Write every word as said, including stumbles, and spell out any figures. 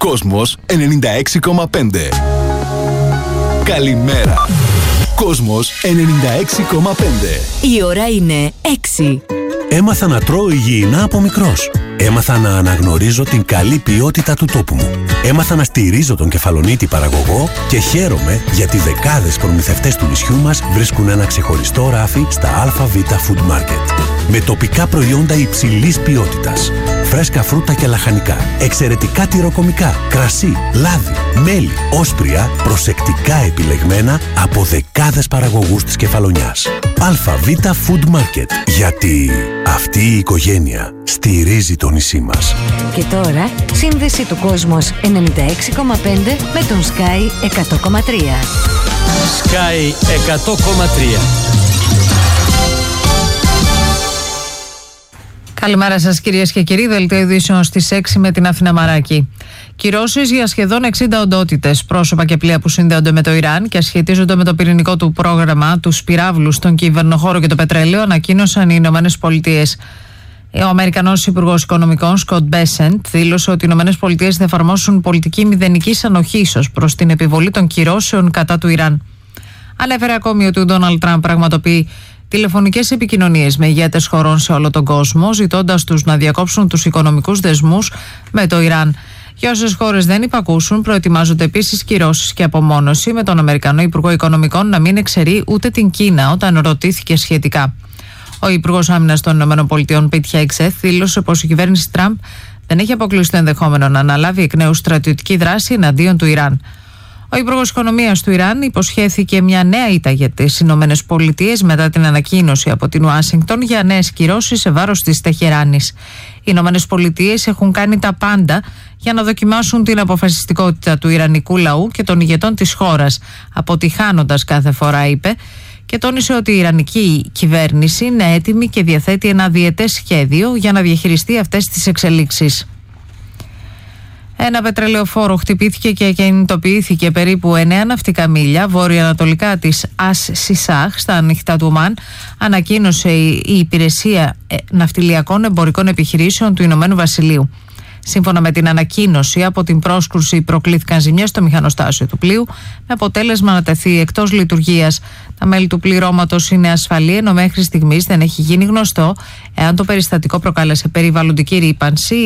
Κόσμος ενενήντα έξι κόμμα πέντε. Καλημέρα. Κόσμος ενενήντα έξι κόμμα πέντε. Η ώρα είναι έξι. Έμαθα να τρώω υγιεινά από μικρός. Έμαθα να αναγνωρίζω την καλή ποιότητα του τόπου μου. Έμαθα να στηρίζω τον κεφαλονίτη παραγωγό και χαίρομαι γιατί δεκάδες προμηθευτές του νησιού μας βρίσκουν ένα ξεχωριστό ράφι στα ΑΒ Food Market. Με τοπικά προϊόντα υψηλής ποιότητας. Φρέσκα φρούτα και λαχανικά. Εξαιρετικά τυροκομικά. Κρασί, λάδι, μέλι, όσπρια, προσεκτικά επιλεγμένα από δεκάδες παραγωγούς της Κεφαλονιάς. ΑΒ Food Market. Γιατί αυτή η οικογένεια στηρίζει το νησί μας. Και τώρα, σύνδεση του Κόσμος ενενήντα έξι κόμμα πέντε με τον Sky εκατό κόμμα τρία. Sky εκατό κόμμα τρία. Καλημέρα σας κυρίες και κύριοι, δελτίο ειδήσεων στις έξι με την Αθήνα Μαράκη. Κυρώσεις για σχεδόν εξήντα οντότητες, πρόσωπα και πλοία που συνδέονται με το Ιράν και σχετίζονται με το πυρηνικό του πρόγραμμα, τους πυράβλους στον κυβερνοχώρο και το πετρέλαιο, ανακοίνωσαν οι Ηνωμένες Πολιτείες. Ο Αμερικανός Υπουργός Οικονομικών, Σκοτ Μπέσεντ, δήλωσε ότι οι Ηνωμένες Πολιτείες θα εφαρμόσουν πολιτική μηδενικής ανοχής ως προς την επιβολή των κυρώσεων κατά του Ιράν. Ανέφερε ακόμη ότι ο Ντόναλντ Τραμπ πραγματοποιεί τηλεφωνικές επικοινωνίες με ηγέτες χωρών σε όλο τον κόσμο, ζητώντας τους να διακόψουν τους οικονομικούς δεσμούς με το Ιράν. Για όσες χώρες δεν υπακούσουν, προετοιμάζονται επίσης κυρώσεις και απομόνωση, με τον Αμερικανό Υπουργό Οικονομικών να μην εξαιρεί ούτε την Κίνα όταν ρωτήθηκε σχετικά. Ο Υπουργός Άμυνας των ΗΠΑ, Πιτ Χέγκσεθ, δήλωσε πως η κυβέρνηση Τραμπ δεν έχει αποκλείσει το ενδεχόμενο να αναλάβει εκ νέου στρατιωτική δράση εναντίον του Ιράν. Ο Υπουργός Οικονομίας του Ιράν υποσχέθηκε μια νέα ήττα για τις Ηνωμένες Πολιτείες μετά την ανακοίνωση από την Ουάσιγκτον για νέες κυρώσεις σε βάρος της Τεχεράνης. Οι Ηνωμένες Πολιτείες έχουν κάνει τα πάντα για να δοκιμάσουν την αποφασιστικότητα του Ιρανικού λαού και των ηγετών της χώρας, αποτυχάνοντας κάθε φορά, είπε, και τόνισε ότι η Ιρανική κυβέρνηση είναι έτοιμη και διαθέτει ένα διετές σχέδιο για να διαχειριστεί αυτές τις εξελίξεις. Ένα πετρελαιοφόρο χτυπήθηκε και κινητοποιήθηκε περίπου εννέα ναυτικά μίλια βορειοανατολικά της Ας Σισάχ στα ανοιχτά του Ομάν, ανακοίνωσε η Υπηρεσία Ναυτιλιακών Εμπορικών Επιχειρήσεων του Ηνωμένου Βασιλείου. Σύμφωνα με την ανακοίνωση, από την πρόσκρουση προκλήθηκαν ζημιές στο μηχανοστάσιο του πλοίου, με αποτέλεσμα να τεθεί εκτός λειτουργίας. Τα μέλη του πληρώματος είναι ασφαλή, ενώ μέχρι στιγμής δεν έχει γίνει γνωστό εάν το περιστατικό προκάλεσε περιβαλλοντική ρύπανση